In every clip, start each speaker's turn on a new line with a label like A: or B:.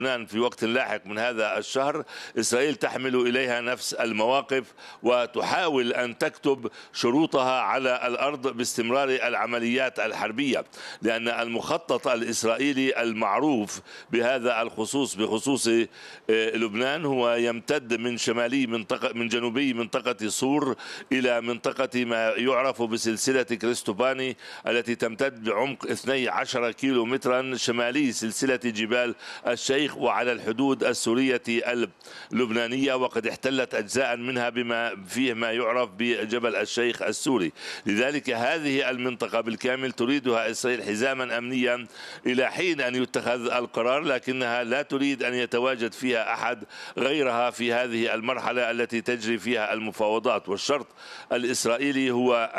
A: في وقت لاحق من هذا الشهر. إسرائيل تحمل إليها نفس المواقف وتحاول أن تكتب شروطها على الأرض باستمرار العمليات الحربية، لأن المخطط الإسرائيلي المعروف بهذا الخصوص بخصوص لبنان هو يمتد من من جنوبي منطقة صور إلى منطقة ما يعرف بسلسلة كريستوباني التي تمتد بعمق 12 كيلو مترا شمالي سلسلة جبال الشيخ وعلى الحدود السورية اللبنانية، وقد احتلت أجزاء منها بما فيه ما يعرف بجبل الشيخ السوري. لذلك هذه المنطقة بالكامل تريدها إسرائيل حزاما أمنيا إلى حين أن يتخذ القرار، لكنها لا تريد أن يتواجد فيها أحد غيرها في هذه المرحلة التي تجري فيها المفاوضات. والشرط الإسرائيلي هو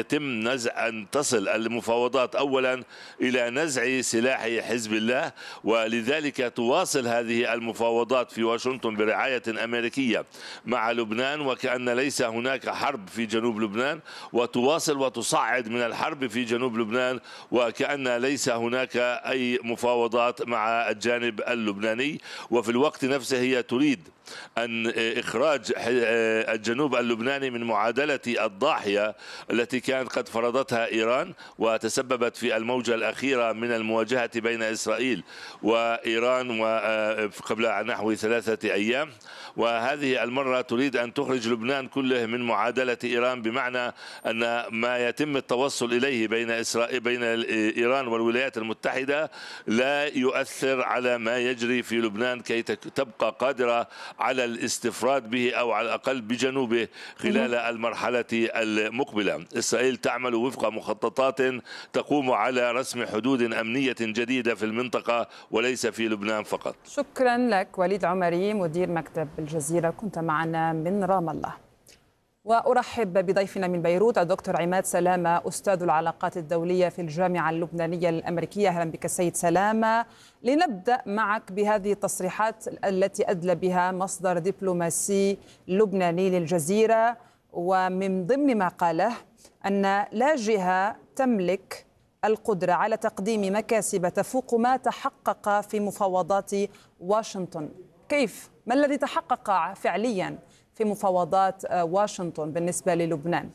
A: أن تصل المفاوضات أولا إلى نزع سلاح حزب الله، ولذلك تواصل هذه المفاوضات في واشنطن برعاية أمريكية مع لبنان وكأن ليس هناك حرب في جنوب لبنان، وتواصل وتصعد من الحرب في جنوب لبنان وكأن ليس هناك أي مفاوضات مع الجانب اللبناني. وفي الوقت نفسه هي تريد أن إخراج الجنوب اللبناني من معادلة الضاحية التي كانت قد فرضتها إيران وتسببت في الموجة الأخيرة من المواجهة بين إسرائيل وإيران قبل نحو 3 أيام. وهذه المرة تريد أن تخرج لبنان كله من معادلة إيران، بمعنى أن ما يتم التوصل إليه بين إيران والولايات المتحدة لا يؤثر على ما يجري في لبنان كي تبقى قادرة على الاستفراد به أو على الأقل بجنوبه خلال المرحلة المقبلة. إسرائيل تعمل وفق مخططات تقوم على رسم حدود أمنية جديدة في المنطقة وليس في لبنان فقط.
B: شكرا لك وليد عمري مدير مكتب الجزيرة، كنت معنا من رام الله. وأرحب بضيفنا من بيروت الدكتور عماد سلامة أستاذ العلاقات الدولية في الجامعة اللبنانية الأمريكية. أهلا بك سيد سلامة. لنبدأ معك بهذه التصريحات التي أدلى بها مصدر دبلوماسي لبناني للجزيرة، ومن ضمن ما قاله أن لا جهة تملك القدرة على تقديم مكاسب تفوق ما تحقق في مفاوضات واشنطن. كيف؟ ما الذي تحقق فعليا في مفاوضات واشنطن بالنسبة للبنان؟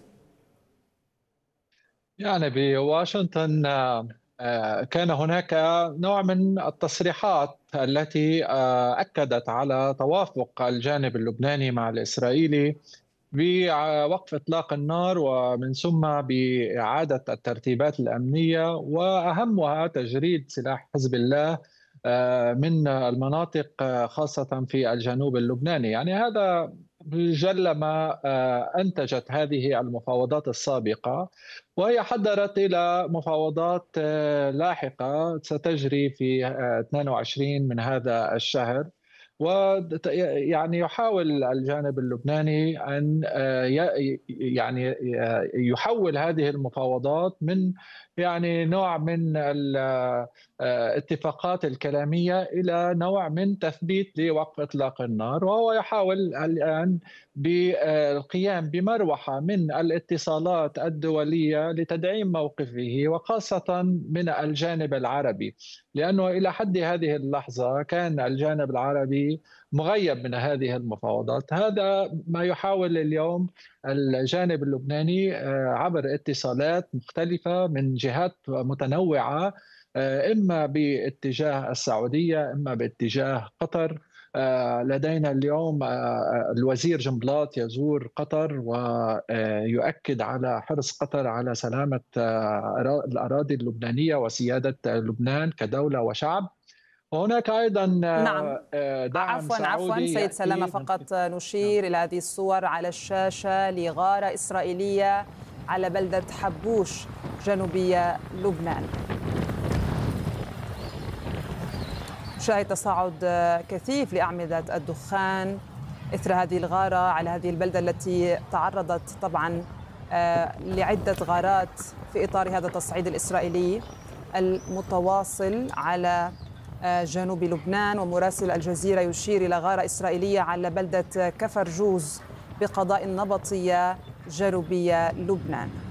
C: يعني بواشنطن كان هناك نوع من التصريحات التي أكدت على توافق الجانب اللبناني مع الإسرائيلي بوقف إطلاق النار ومن ثم بإعادة الترتيبات الأمنية، وأهمها تجريد سلاح حزب الله من المناطق خاصة في الجنوب اللبناني. يعني هذا جل ما أنتجت هذه المفاوضات السابقة، وهي حضرت إلى مفاوضات لاحقة ستجري في 22 من هذا الشهر. ويعني يحاول الجانب اللبناني أن يعني يحول هذه المفاوضات من يعني نوع من الاتفاقات الكلامية إلى نوع من تثبيت لوقف إطلاق النار، وهو يحاول الآن بالقيام بمروحة من الاتصالات الدولية لتدعيم موقفه، وخاصة من الجانب العربي، لأنه إلى حد هذه اللحظة كان الجانب العربي مغيب من هذه المفاوضات. هذا ما يحاول اليوم الجانب اللبناني عبر اتصالات مختلفة من جهات متنوعة، إما باتجاه السعودية إما باتجاه قطر. لدينا اليوم الوزير جنبلاط يزور قطر ويؤكد على حرص قطر على سلامة الأراضي اللبنانية وسيادة لبنان كدولة وشعب. وهناك أيضا
B: نعم.
C: دعم
B: عفوا سيد سلامة، فقط نشير إلى هذه الصور على الشاشة لغارة إسرائيلية على بلدة حبوش جنوبية لبنان. شاهد تصاعد كثيف لأعمدة الدخان إثر هذه الغارة على هذه البلدة التي تعرضت طبعا لعدة غارات في إطار هذا التصعيد الإسرائيلي المتواصل على جنوب لبنان. ومراسل الجزيرة يشير إلى غارة إسرائيلية على بلدة كفر جوز بقضاء النبطية جنوبية لبنان.